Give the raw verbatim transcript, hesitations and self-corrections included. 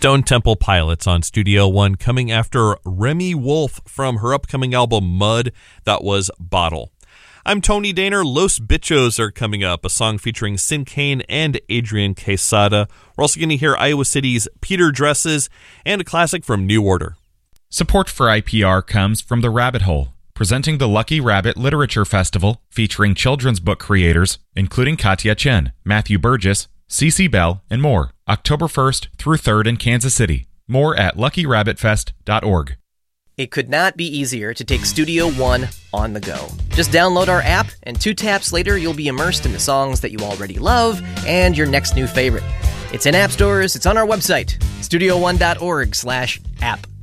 Stone Temple Pilots on Studio One, coming after Remy Wolf from her upcoming album Mud. That was Bottle. I'm Tony Daner. Los Bichos are coming up, a song featuring Sin Kane and Adrian Quesada. We're also going to hear Iowa City's Peter Dresses and a classic from New Order. Support for I P R comes from The Rabbit Hole, presenting the Lucky Rabbit Literature Festival, featuring children's book creators, including Katya Chen, Matthew Burgess, Cece Bell, and more, October first through third in Kansas City. More at lucky rabbit fest dot org. It could not be easier to take Studio One on the go. Just download our app, and two taps later, you'll be immersed in the songs that you already love and your next new favorite. It's in app stores, it's on our website, studio one dot org slash app.